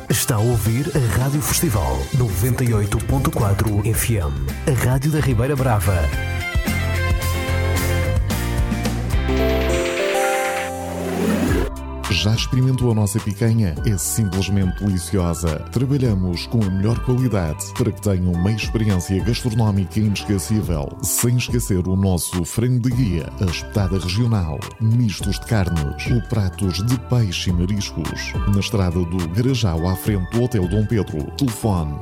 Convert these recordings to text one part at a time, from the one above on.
Está a ouvir a Rádio Festival 98.4 FM, a Rádio da Ribeira Brava. Já experimentou a nossa picanha? É simplesmente deliciosa. Trabalhamos com a melhor qualidade para que tenha uma experiência gastronómica inesquecível. Sem esquecer o nosso frango de guia, a espetada regional, mistos de carnes, ou pratos de peixe e mariscos. Na estrada do Garajal, à frente do Hotel Dom Pedro. Telefone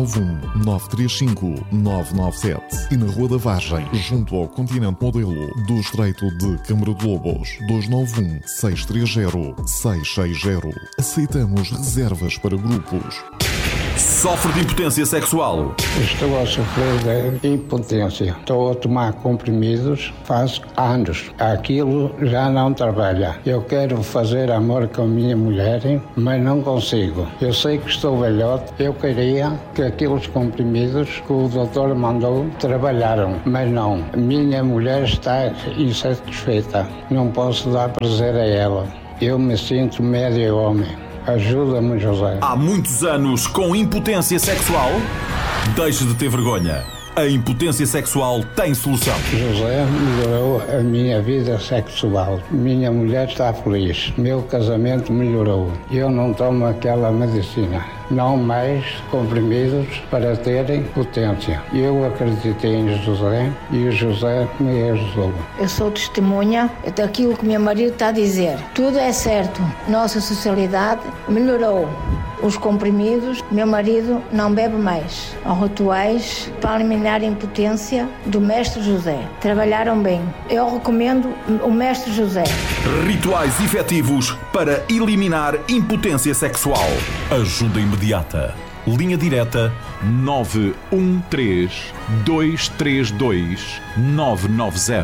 291-935-997. E na Rua da Vargem, junto ao Continente Modelo, do Estreito de Câmara de Lobos. 291-630-660. Aceitamos reservas para grupos. Sofre de impotência sexual. Estou a sofrer de impotência. Estou a tomar comprimidos faz anos. Aquilo já não trabalha. Eu quero fazer amor com a minha mulher, mas não consigo. Eu sei que estou velhote. Eu queria que aqueles comprimidos que o doutor mandou trabalharam, mas não. Minha mulher está insatisfeita. Não posso dar prazer a ela. Eu me sinto médio homem. Ajuda-me, José. Há muitos anos com impotência sexual? Deixe de ter vergonha. A impotência sexual tem solução. José melhorou a minha vida sexual. Minha mulher está feliz. Meu casamento melhorou. Eu não tomo aquela medicina. Não mais comprimidos para terem potência. Eu acreditei em José e o José me ajudou. Eu sou testemunha daquilo que meu marido está a dizer. Tudo é certo. Nossa sociedade melhorou. Os comprimidos, meu marido não bebe mais. Os rituais para eliminar a impotência do Mestre José. Trabalharam bem. Eu recomendo o Mestre José. Rituais efetivos para eliminar impotência sexual. Ajuda imediata. Linha direta 913-232-990.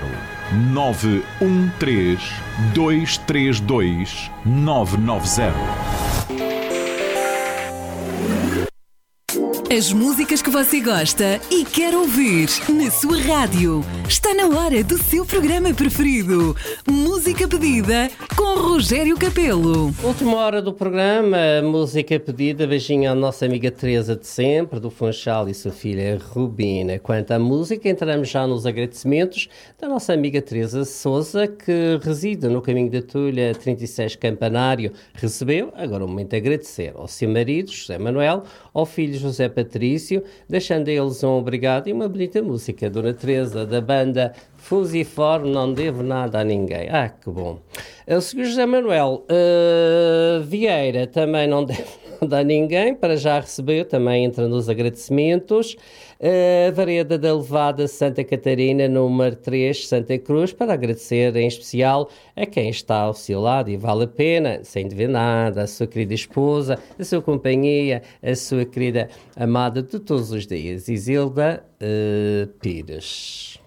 913-232-990. As músicas que você gosta e quer ouvir na sua rádio. Está na hora do seu programa preferido. Música pedida com Rogério Capelo. Última hora do programa, música pedida. Beijinho à nossa amiga Teresa de sempre, do Funchal, e sua filha Rubina. Quanto à música, entramos já nos agradecimentos da nossa amiga Teresa Sousa, que reside no Caminho da Tulha 36 Campanário. Recebeu, agora o momento de agradecer ao seu marido, José Manuel, ao filho José Patrício, deixando a eles um obrigado e uma bonita música. Dona Teresa, da banda Fusiforme, Não Devo Nada a Ninguém. Ah, que bom. O Sr. José Manuel Vieira também não deve nada a ninguém, para já recebeu, também entra nos agradecimentos. Vareda da Levada Santa Catarina, número 3, Santa Cruz, para agradecer em especial a quem está ao seu lado e vale a pena, sem dever nada, a sua querida esposa, a sua companhia, a sua querida amada de todos os dias, Isilda Pires.